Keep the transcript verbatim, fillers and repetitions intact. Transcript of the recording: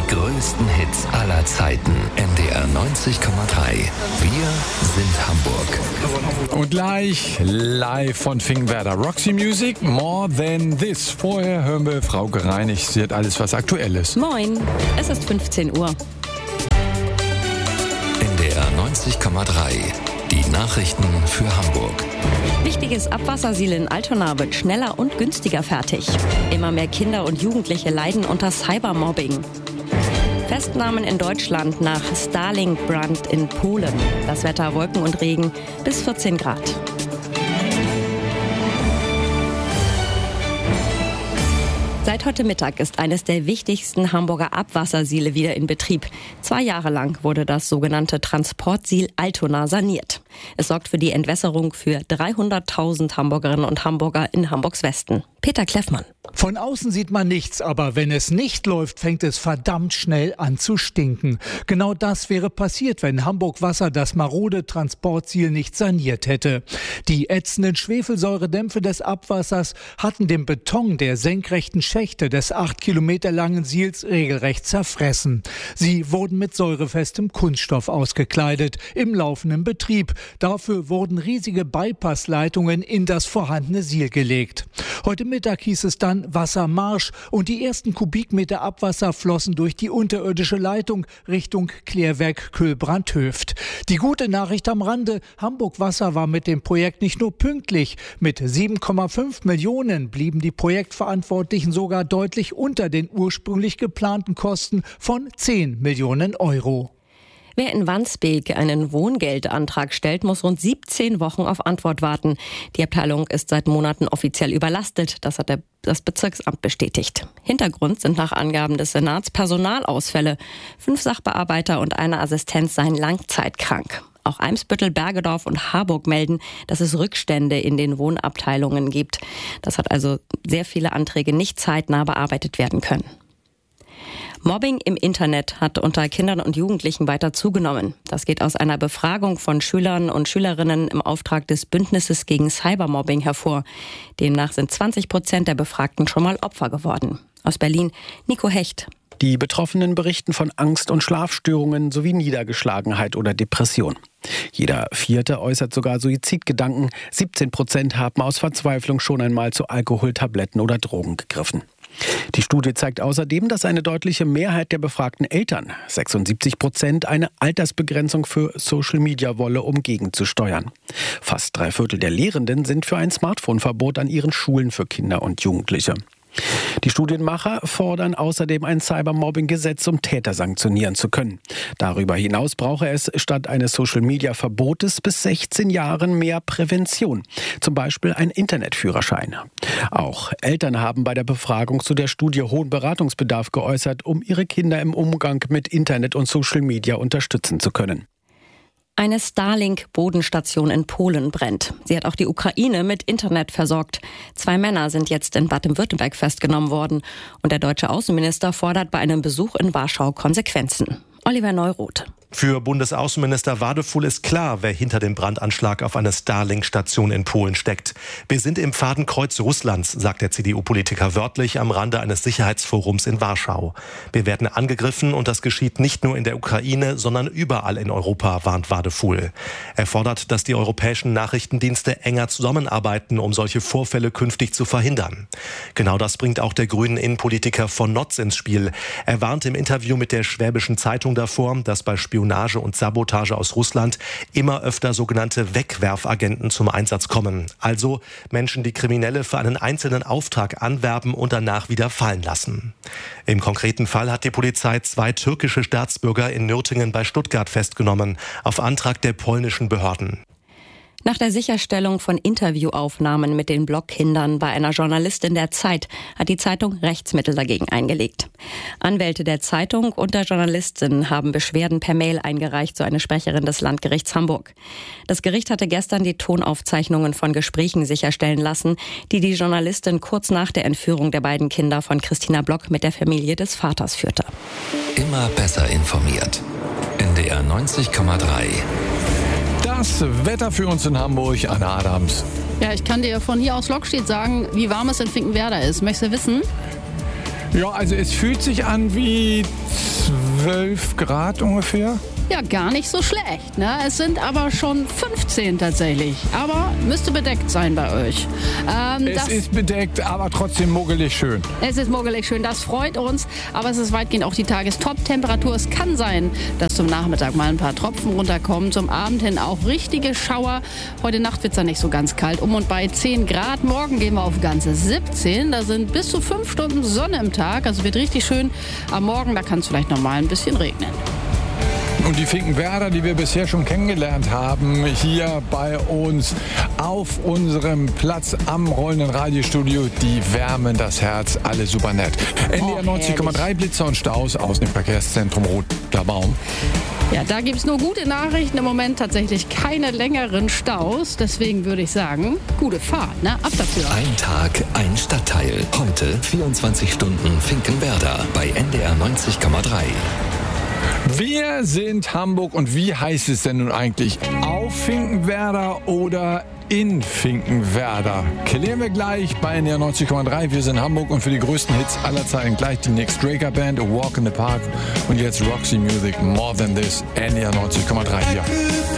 größten Hits aller Zeiten. N D R neunzig Komma drei. Wir sind Hamburg. Und gleich live von Finkenwerder Roxy Music, More Than This. Vorher hören wir Frau Gereinigt. Sie hat alles, was aktuell ist. Moin, es ist fünfzehn Uhr. N D R neunzig Komma drei. Die Nachrichten für Hamburg. Wichtiges Abwassersiel in Altona wird schneller und günstiger fertig. Immer mehr Kinder und Jugendliche leiden unter Cybermobbing. Festnahmen in Deutschland nach Starlink-Brand in Polen. Das Wetter Wolken und Regen bis vierzehn Grad. Seit heute Mittag ist eines der wichtigsten Hamburger Abwassersiele wieder in Betrieb. Zwei Jahre lang wurde das sogenannte Transportsiel Altona saniert. Es sorgt für die Entwässerung für dreihunderttausend Hamburgerinnen und Hamburger in Hamburgs Westen. Peter Kleffmann. Von außen sieht man nichts, aber wenn es nicht läuft, fängt es verdammt schnell an zu stinken. Genau das wäre passiert, wenn Hamburg Wasser das marode Transportsiel nicht saniert hätte. Die ätzenden Schwefelsäuredämpfe des Abwassers hatten den Beton der senkrechten Schächte des acht Kilometer langen Siels regelrecht zerfressen. Sie wurden mit säurefestem Kunststoff ausgekleidet, im laufenden Betrieb. Dafür wurden riesige Bypassleitungen in das vorhandene Siel gelegt. Heute Mittag hieß es dann Wassermarsch und die ersten Kubikmeter Abwasser flossen durch die unterirdische Leitung Richtung Klärwerk Kühlbrandhöft. Die gute Nachricht am Rande: Hamburg Wasser war mit dem Projekt nicht nur pünktlich. Mit sieben Komma fünf Millionen blieben die Projektverantwortlichen sogar deutlich unter den ursprünglich geplanten Kosten von zehn Millionen Euro. Wer in Wandsbek einen Wohngeldantrag stellt, muss rund siebzehn Wochen auf Antwort warten. Die Abteilung ist seit Monaten offiziell überlastet. Das hat der, das Bezirksamt bestätigt. Hintergrund sind nach Angaben des Senats Personalausfälle. Fünf Sachbearbeiter und eine Assistenz seien langzeitkrank. Auch Eimsbüttel, Bergedorf und Harburg melden, dass es Rückstände in den Wohnabteilungen gibt. Das hat also sehr viele Anträge nicht zeitnah bearbeitet werden können. Mobbing im Internet hat unter Kindern und Jugendlichen weiter zugenommen. Das geht aus einer Befragung von Schülern und Schülerinnen im Auftrag des Bündnisses gegen Cybermobbing hervor. Demnach sind zwanzig Prozent der Befragten schon mal Opfer geworden. Aus Berlin, Nico Hecht. Die Betroffenen berichten von Angst- und Schlafstörungen sowie Niedergeschlagenheit oder Depression. Jeder Vierte äußert sogar Suizidgedanken. siebzehn Prozent haben aus Verzweiflung schon einmal zu Alkohol, Tabletten oder Drogen gegriffen. Die Studie zeigt außerdem, dass eine deutliche Mehrheit der befragten Eltern, sechsundsiebzig Prozent, eine Altersbegrenzung für Social Media wolle, um gegenzusteuern. Fast drei Viertel der Lehrenden sind für ein Smartphone-Verbot an ihren Schulen für Kinder und Jugendliche. Die Studienmacher fordern außerdem ein Cybermobbing-Gesetz, um Täter sanktionieren zu können. Darüber hinaus brauche es statt eines Social-Media-Verbotes bis sechzehn Jahren mehr Prävention, zum Beispiel ein Internetführerschein. Auch Eltern haben bei der Befragung zu der Studie hohen Beratungsbedarf geäußert, um ihre Kinder im Umgang mit Internet und Social-Media unterstützen zu können. Eine Starlink-Bodenstation in Polen brennt. Sie hat auch die Ukraine mit Internet versorgt. Zwei Männer sind jetzt in Baden-Württemberg festgenommen worden. Und der deutsche Außenminister fordert bei einem Besuch in Warschau Konsequenzen. Oliver Neuroth. Für Bundesaußenminister Wadefuhl ist klar, wer hinter dem Brandanschlag auf eine Starlink-Station in Polen steckt. Wir sind im Fadenkreuz Russlands, sagt der C D U-Politiker wörtlich am Rande eines Sicherheitsforums in Warschau. Wir werden angegriffen und das geschieht nicht nur in der Ukraine, sondern überall in Europa, warnt Wadefuhl. Er fordert, dass die europäischen Nachrichtendienste enger zusammenarbeiten, um solche Vorfälle künftig zu verhindern. Genau das bringt auch der grünen Innenpolitiker von Notz ins Spiel. Er warnt im Interview mit der Schwäbischen Zeitung davor, dass bei Spionage und Sabotage aus Russland immer öfter sogenannte Wegwerfagenten zum Einsatz kommen. Also Menschen, die Kriminelle für einen einzelnen Auftrag anwerben und danach wieder fallen lassen. Im konkreten Fall hat die Polizei zwei türkische Staatsbürger in Nürtingen bei Stuttgart festgenommen, auf Antrag der polnischen Behörden. Nach der Sicherstellung von Interviewaufnahmen mit den Blogkindern bei einer Journalistin der Zeit hat die Zeitung Rechtsmittel dagegen eingelegt. Anwälte der Zeitung und der Journalistin haben Beschwerden per Mail eingereicht, so eine Sprecherin des Landgerichts Hamburg. Das Gericht hatte gestern die Tonaufzeichnungen von Gesprächen sicherstellen lassen, die die Journalistin kurz nach der Entführung der beiden Kinder von Christina Block mit der Familie des Vaters führte. Immer besser informiert. N D R neunzig Komma drei. Das Wetter für uns in Hamburg, Anna Adams. Ja, ich kann dir von hier aus Lokstedt sagen, wie warm es in Finkenwerder ist. Möchtest du wissen? Ja, also es fühlt sich an wie zwölf Grad ungefähr. Ja, gar nicht so schlecht. Ne? Es sind aber schon fünfzehn tatsächlich. Aber müsste bedeckt sein bei euch. Ähm, es das, ist bedeckt, aber trotzdem muggelig schön. Es ist muggelig schön, das freut uns. Aber es ist weitgehend auch die Tagestop-Temperatur. Es kann sein, dass zum Nachmittag mal ein paar Tropfen runterkommen. Zum Abend hin auch richtige Schauer. Heute Nacht wird es dann nicht so ganz kalt. Um und bei zehn Grad. Morgen gehen wir auf ganze siebzehn. Da sind bis zu fünf Stunden Sonne im Tag. Also wird richtig schön. Am Morgen, da kann es vielleicht noch mal ein bisschen regnen. Und die Finkenwerder, die wir bisher schon kennengelernt haben, hier bei uns auf unserem Platz am rollenden Radiostudio, die wärmen das Herz, alle super nett. N D R neunzig Komma drei Blitzer und Staus aus dem Verkehrszentrum Roter Baum. Ja, da gibt es nur gute Nachrichten. Im Moment tatsächlich keine längeren Staus. Deswegen würde ich sagen, gute Fahrt, ne? Ab dafür. Ein Tag, ein Stadtteil. Heute vierundzwanzig Stunden Finkenwerder bei N D R neunzig Komma drei. Wir sind Hamburg und wie heißt es denn nun eigentlich? Auf Finkenwerder oder in Finkenwerder? Klären wir gleich bei N D R neunzig Komma drei. Wir sind Hamburg und für die größten Hits aller Zeiten gleich die Nick Straker Band, A Walk in the Park und jetzt Roxy Music, More Than This, N D R neunzig Komma drei hier.